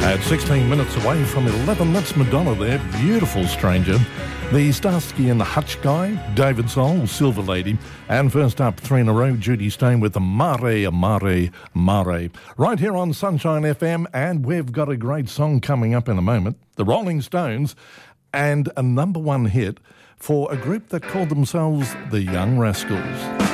At 16 minutes away from 11, that's Madonna there, Beautiful Stranger. The Starsky and the Hutch Guy, David Soul, Silver Lady. And first up, 3 in a row, Judy Stone with the Mare, Mare, Mare. Right here on Sunshine FM, and we've got a great song coming up in a moment. The Rolling Stones, and a number one hit for a group that called themselves the Young Rascals.